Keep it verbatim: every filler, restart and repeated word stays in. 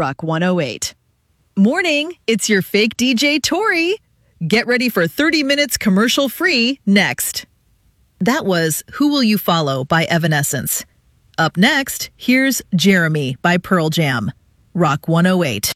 Rock one oh eight. Morning, it's your fake D J Tori. Get ready for thirty minutes commercial free next. That was Who Will You Follow by Evanescence. Up next, here's Jeremy by Pearl Jam. Rock one oh eight.